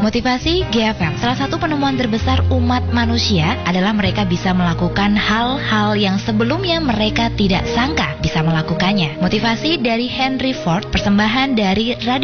Motivasi GFM, salah satu penemuan terbesar umat manusia adalah mereka bisa melakukan hal-hal yang sebelumnya mereka tidak sangka bisa melakukannya. Motivasi dari Henry Ford, persembahan dari Radio